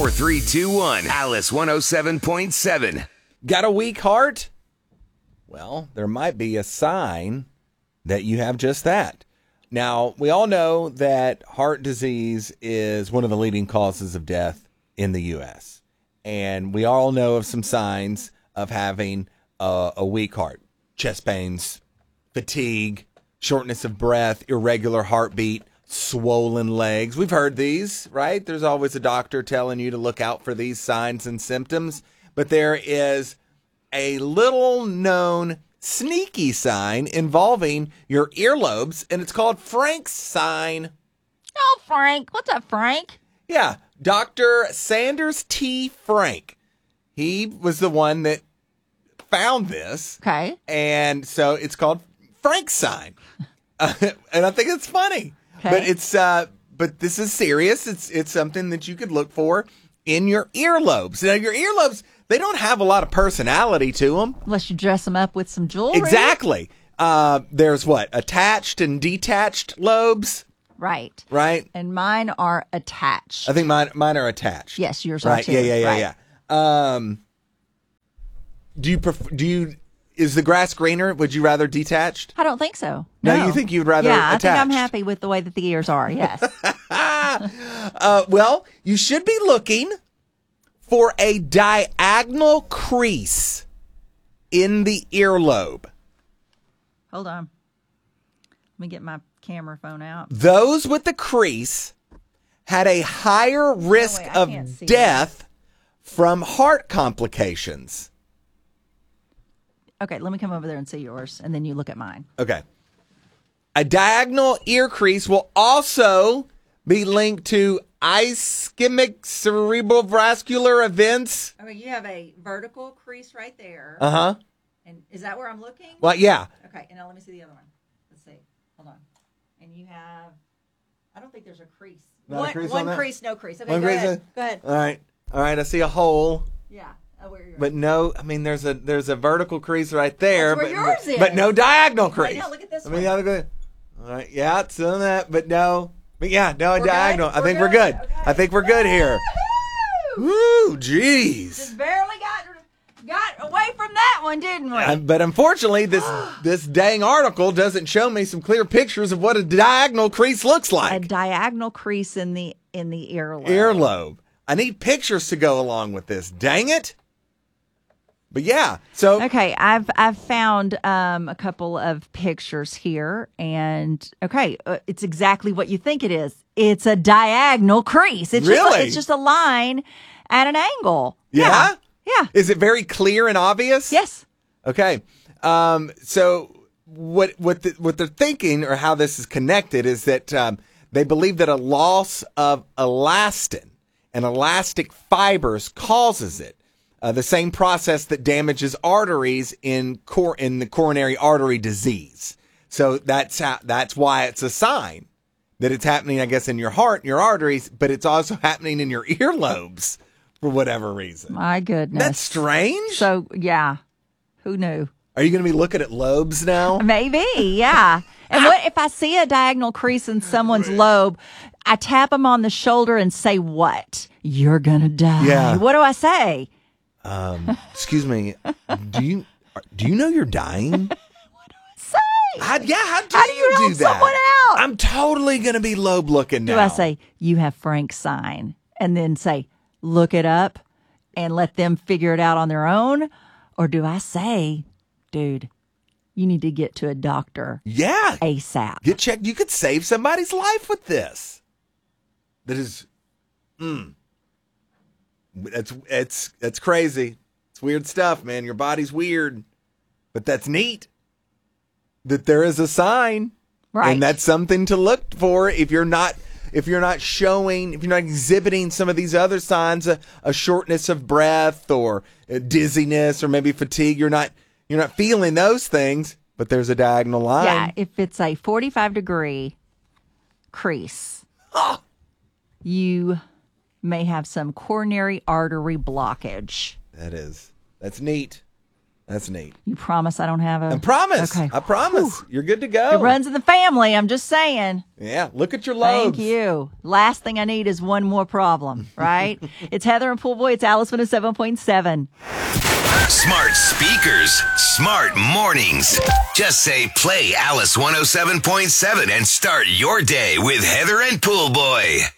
3, 2, 1. Alice 107.7. Got a weak heart? Well, there might be a sign that you have just that. Now, we all know that heart disease is one of the leading causes of death in the U.S. And we all know of some signs of having a weak heart. Chest pains, fatigue, shortness of breath, irregular heartbeat, swollen legs. We've heard these, right? There's always a doctor telling you to look out for these signs and symptoms. But there is a little known sneaky sign involving your earlobes, and it's called Frank's sign. Oh, Frank. What's up, Frank? Yeah, Dr. Sanders T. Frank. He was the one that found this. Okay. And so it's called Frank's sign. And I think it's funny. Okay. But this is serious. It's something that you could look for in your earlobes. Now, your earlobes, they don't have a lot of personality to them. Unless you dress them up with some jewelry. Exactly. There's what? Attached and detached lobes? Right. Right? And mine are attached. I think mine are attached. Yes, yours are right. too. Yeah. Is the grass greener? Would you rather detached? I don't think so. No, you think you'd rather attached? I think I'm happy with the way that the ears are, yes. Well, you should be looking for a diagonal crease in the earlobe. Hold on. Let me get my camera phone out. Those with the crease had a higher risk of death from heart complications. Okay, let me come over there and see yours, and then you look at mine. Okay. A diagonal ear crease will also be linked to ischemic cerebrovascular events. Okay, you have a vertical crease right there. Uh-huh. And is that where I'm looking? Well, yeah. Okay, and now let me see the other one. Let's see. Hold on. And you have, I don't think there's a crease. Not a crease on that? One crease, no crease. Okay, One go crease ahead. Go ahead. All right, I see a hole. Yeah. Oh, where you're But no, I mean, there's a vertical crease right there. That's where yours is. But no diagonal crease. Now look at this I one. mean, all right, yeah, it's on that, but no. But yeah, no, We're diagonal. good? I think We're we're good. good? Okay. I think we're good here. Woo-hoo! Woo, jeez. Just barely got away from that one, didn't we? But unfortunately, this dang article doesn't show me some clear pictures of what a diagonal crease looks A like. diagonal crease in the earlobe. Earlobe. I need pictures to go along with this. Dang it. But yeah, so Okay, I've found a couple of pictures here, and it's exactly what you think it is. It's a diagonal crease. It's Really? it's just a line at an angle. Yeah? Yeah. Is it very clear and obvious? Yes. Okay. So what they're thinking, or how this is connected, is that they believe that a loss of elastin and elastic fibers causes it. The same process that damages arteries in the coronary artery disease. So that's why it's a sign that it's happening, I guess, in your heart, your arteries, but it's also happening in your earlobes for whatever reason. My goodness. That's strange. So, yeah. Who knew? Are you going to be looking at lobes now? Maybe, yeah. And what if I see a diagonal crease in someone's lobe, I tap them on the shoulder and say, what? You're going to die. Yeah. What do I say? Excuse me. Do you know you're dying? Say. How do you help do that? someone out? I'm totally going to be lobe looking now. Do I say, you have Frank's sign, and then say, look it up and let them figure it out on their own? Or do I say, dude, you need to get to a doctor Yeah. ASAP? Get checked. You could save somebody's life with this. That is, It's crazy. It's weird stuff, man. Your body's weird, but that's neat that there is a sign, Right. And that's something to look for if you're not exhibiting some of these other signs, a shortness of breath or dizziness or maybe fatigue. You're not feeling those things, but there's a diagonal line. Yeah, if it's a 45-degree crease, you may have some coronary artery blockage. That's neat. That's neat. You promise I don't have a... I promise. Okay. I promise. You're good to go. It runs in the family. I'm just saying. Yeah, look at your lobes. Thank you. Last thing I need is one more problem, right? It's Heather and Pool Boy. It's Alice 107.7. Smart speakers, smart mornings. Just say play Alice 107.7 and start your day with Heather and Pool Boy.